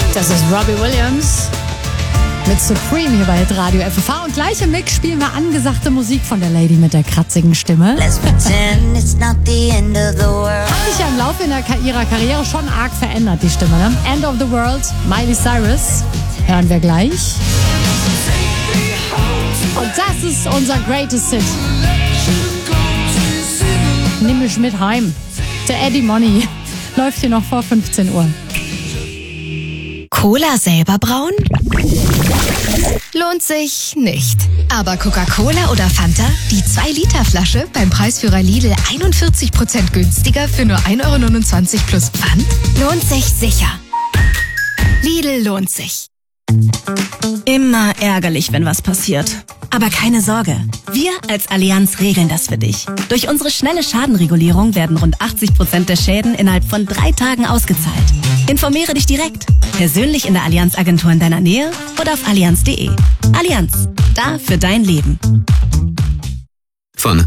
Das ist Robbie Williams mit Supreme hier bei Hitradio FFH. Und gleich im Mix spielen wir angesagte Musik von der Lady mit der kratzigen Stimme. Hat sich ja im Laufe ihrer Karriere schon arg verändert, die Stimme, ne? End of the World, Miley Cyrus. Hören wir gleich. Und das ist unser Greatest Hit. Nimm mich mit heim. Der Eddie Money läuft hier noch vor 15 Uhr. Cola selber brauen? Lohnt sich nicht. Aber Coca-Cola oder Fanta? Die 2-Liter-Flasche beim Preisführer Lidl 41% günstiger für nur 1,29 € plus Pfand? Lohnt sich sicher. Lidl lohnt sich. Immer ärgerlich, wenn was passiert. Aber keine Sorge, wir als Allianz regeln das für dich. Durch unsere schnelle Schadenregulierung werden rund 80% der Schäden innerhalb von 3 Tagen ausgezahlt. Informiere dich direkt, persönlich in der Allianz-Agentur in deiner Nähe oder auf allianz.de. Allianz, da für dein Leben. Von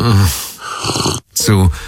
zu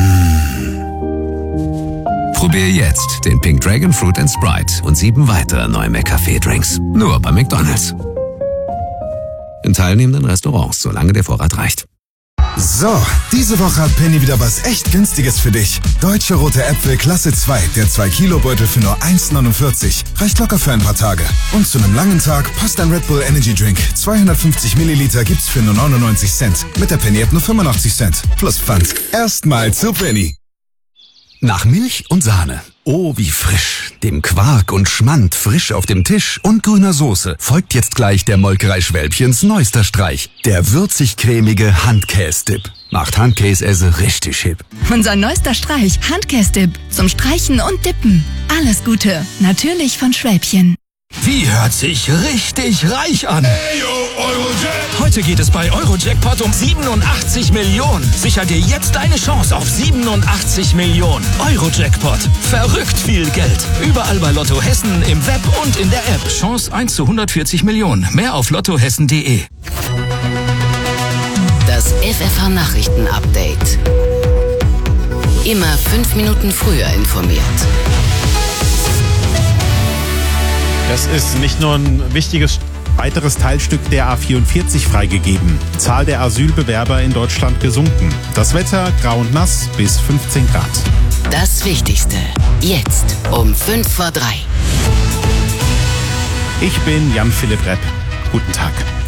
Probier jetzt den Pink Dragon Fruit & Sprite und 7 weitere neue McCafé-Drinks. Nur bei McDonald's. In teilnehmenden Restaurants, solange der Vorrat reicht. So, diese Woche hat Penny wieder was echt Günstiges für dich. Deutsche rote Äpfel Klasse 2, der 2-Kilo-Beutel für nur 1,49. Reicht locker für ein paar Tage. Und zu einem langen Tag passt ein Red Bull Energy Drink. 250 Milliliter gibt's für nur 99 Cent. Mit der Penny-App nur 85 Cent. Plus Pfand. Erstmal zu Penny. Nach Milch und Sahne. Oh, wie frisch. Dem Quark und Schmand frisch auf dem Tisch und grüner Soße folgt jetzt gleich der Molkerei Schwälbchens neuester Streich. Der würzig-cremige Handkäse-Dip. Macht Handkäse richtig hip. Unser neuester Streich, Handkäse-Dip. Zum Streichen und Dippen. Alles Gute. Natürlich von Schwälbchen. Wie hört sich richtig reich an? Hey, yo, Eurojackpot. Heute geht es bei Eurojackpot um 87 Millionen. Sicher dir jetzt eine Chance auf 87 Millionen. Eurojackpot. Verrückt viel Geld. Überall bei Lotto Hessen, im Web und in der App. Chance 1 zu 140 Millionen. Mehr auf lottohessen.de. Das FFH Nachrichten Update. Immer 5 Minuten früher informiert. Das ist nicht nur ein wichtiges weiteres Teilstück der A44 freigegeben. Zahl der Asylbewerber in Deutschland gesunken. Das Wetter grau und nass bis 15 Grad. Das Wichtigste. Jetzt um 5 vor 3. Ich bin Jan-Philipp Repp. Guten Tag.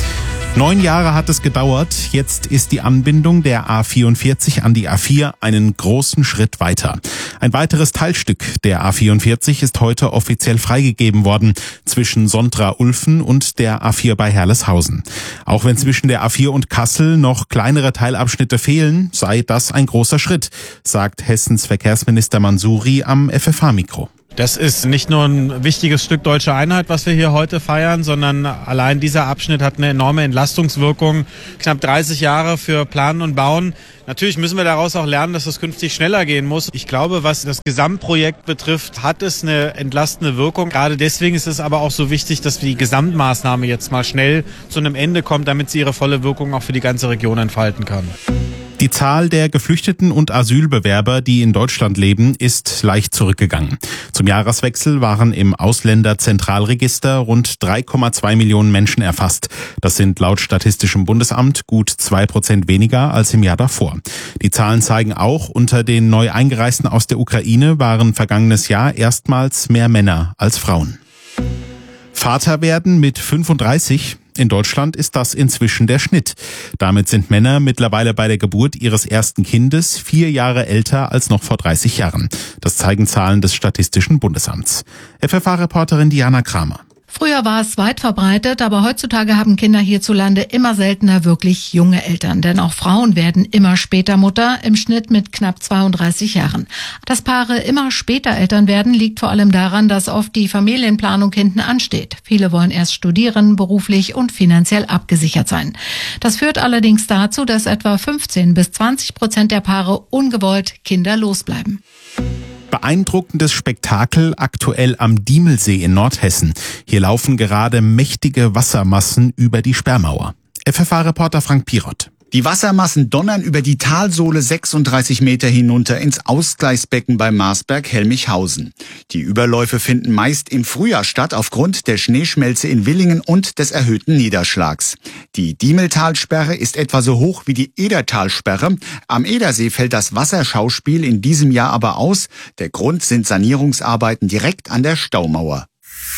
9 Jahre hat es gedauert. Jetzt ist die Anbindung der A44 an die A4 einen großen Schritt weiter. Ein weiteres Teilstück der A44 ist heute offiziell freigegeben worden zwischen Sondra-Ulfen und der A4 bei Herleshausen. Auch wenn zwischen der A4 und Kassel noch kleinere Teilabschnitte fehlen, sei das ein großer Schritt, sagt Hessens Verkehrsminister Mansouri am FFH-Mikro. Das ist nicht nur ein wichtiges Stück deutsche Einheit, was wir hier heute feiern, sondern allein dieser Abschnitt hat eine enorme Entlastungswirkung. Knapp 30 Jahre für Planen und Bauen. Natürlich müssen wir daraus auch lernen, dass es künftig schneller gehen muss. Ich glaube, was das Gesamtprojekt betrifft, hat es eine entlastende Wirkung. Gerade deswegen ist es aber auch so wichtig, dass die Gesamtmaßnahme jetzt mal schnell zu einem Ende kommt, damit sie ihre volle Wirkung auch für die ganze Region entfalten kann. Die Zahl der Geflüchteten und Asylbewerber, die in Deutschland leben, ist leicht zurückgegangen. Zum Jahreswechsel waren im Ausländerzentralregister rund 3,2 Millionen Menschen erfasst. Das sind laut Statistischem Bundesamt gut 2% weniger als im Jahr davor. Die Zahlen zeigen auch, unter den Neueingereisten aus der Ukraine waren vergangenes Jahr erstmals mehr Männer als Frauen. Vater werden mit 35. In Deutschland ist das inzwischen der Schnitt. Damit sind Männer mittlerweile bei der Geburt ihres ersten Kindes 4 Jahre älter als noch vor 30 Jahren. Das zeigen Zahlen des Statistischen Bundesamts. FFH-Reporterin Diana Kramer. Früher war es weit verbreitet, aber heutzutage haben Kinder hierzulande immer seltener wirklich junge Eltern. Denn auch Frauen werden immer später Mutter, im Schnitt mit knapp 32 Jahren. Dass Paare immer später Eltern werden, liegt vor allem daran, dass oft die Familienplanung hinten ansteht. Viele wollen erst studieren, beruflich und finanziell abgesichert sein. Das führt allerdings dazu, dass etwa 15-20% der Paare ungewollt kinderlos bleiben. Beeindruckendes Spektakel aktuell am Diemelsee in Nordhessen. Hier laufen gerade mächtige Wassermassen über die Sperrmauer. FFH-Reporter Frank Pirott. Die Wassermassen donnern über die Talsohle 36 Meter hinunter ins Ausgleichsbecken bei Marsberg-Helmichhausen. Die Überläufe finden meist im Frühjahr statt aufgrund der Schneeschmelze in Willingen und des erhöhten Niederschlags. Die Diemeltalsperre ist etwa so hoch wie die Edertalsperre. Am Edersee fällt das Wasserschauspiel in diesem Jahr aber aus. Der Grund sind Sanierungsarbeiten direkt an der Staumauer.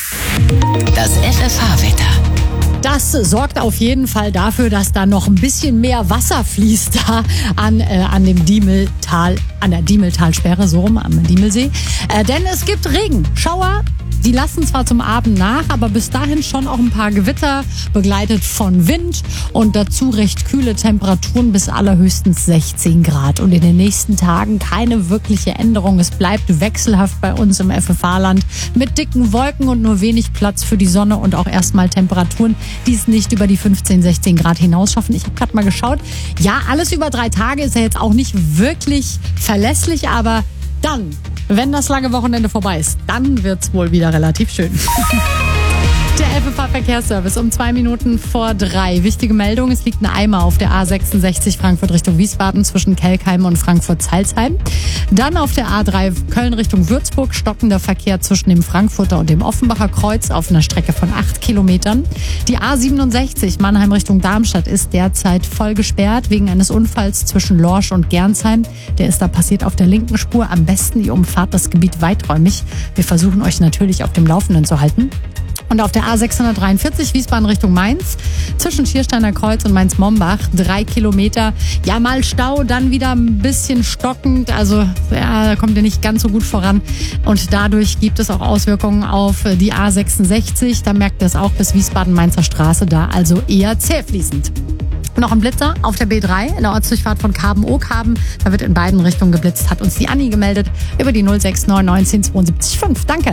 Das FFH-Wetter. Das sorgt auf jeden Fall dafür, dass da noch ein bisschen mehr Wasser fließt da an dem Diemeltal, an der Diemeltalsperre, so rum, am Diemelsee. Denn es gibt Regen, Schauer. Die lassen zwar zum Abend nach, aber bis dahin schon auch ein paar Gewitter, begleitet von Wind und dazu recht kühle Temperaturen bis allerhöchstens 16 Grad. Und in den nächsten Tagen keine wirkliche Änderung. Es bleibt wechselhaft bei uns im FFH-Land mit dicken Wolken und nur wenig Platz für die Sonne und auch erstmal Temperaturen, die es nicht über die 15, 16 Grad hinaus schaffen. Ich habe gerade mal geschaut. Ja, alles über 3 Tage ist ja jetzt auch nicht wirklich verlässlich, aber dann, wenn das lange Wochenende vorbei ist, dann wird's wohl wieder relativ schön. Der FFH-Verkehrsservice um 2 Minuten vor 3. Wichtige Meldung, es liegt ein Eimer auf der A66 Frankfurt Richtung Wiesbaden zwischen Kelkheim und Frankfurt-Salzheim. Dann auf der A3 Köln Richtung Würzburg stockender Verkehr zwischen dem Frankfurter und dem Offenbacher Kreuz auf einer Strecke von 8 Kilometern. Die A67 Mannheim Richtung Darmstadt ist derzeit voll gesperrt wegen eines Unfalls zwischen Lorsch und Gernsheim. Der ist da passiert auf der linken Spur. Am besten ihr umfahrt das Gebiet weiträumig. Wir versuchen euch natürlich auf dem Laufenden zu halten. Und auf der A643 Wiesbaden Richtung Mainz zwischen Schiersteiner Kreuz und Mainz-Mombach 3 Kilometer. Ja, mal Stau, dann wieder ein bisschen stockend. Also ja, da kommt ihr nicht ganz so gut voran. Und dadurch gibt es auch Auswirkungen auf die A66. Da merkt ihr es auch bis Wiesbaden-Mainzer Straße, da also eher zähfließend. Noch ein Blitzer auf der B3 in der Ortsdurchfahrt von Karben-Okarben. Da wird in beiden Richtungen geblitzt, hat uns die Anni gemeldet über die 0699 72 5. Danke.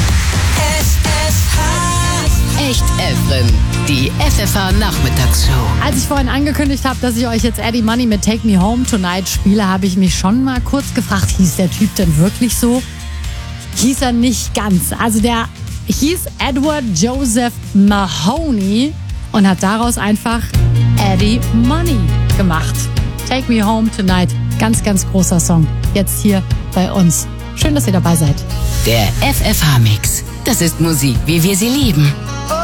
Echt Evren, die FFH-Nachmittagsshow. Als ich vorhin angekündigt habe, dass ich euch jetzt Eddie Money mit Take Me Home Tonight spiele, habe ich mich schon mal kurz gefragt, hieß der Typ denn wirklich so? Hieß er nicht ganz. Also der hieß Edward Joseph Mahoney und hat daraus einfach Eddie Money gemacht. Take Me Home Tonight, ganz, ganz großer Song. Jetzt hier bei uns. Schön, dass ihr dabei seid. Der FFH-Mix. Das ist Musik, wie wir sie lieben.